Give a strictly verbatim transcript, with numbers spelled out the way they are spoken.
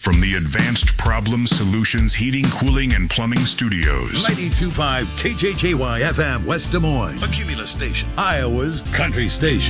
From the Advanced Problem Solutions Heating, Cooling, and Plumbing Studios. ninety-two point five K J K Y F M, West Des Moines. A Cumulus station. Iowa's country station.